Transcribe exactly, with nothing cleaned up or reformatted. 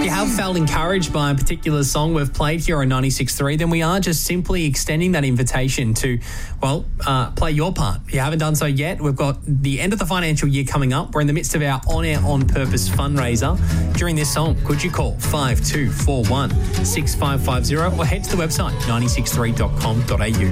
you have felt encouraged by a particular song we've played here on ninety-six point three, then we are just simply extending that invitation to, well, uh, play your part. If you haven't done so yet, we've got the end of the financial year coming up. We're in the midst of our On Air On Purpose fundraiser. During this song, could you call five two four one, six five five zero or head to the website ninety six three dot com dot a u.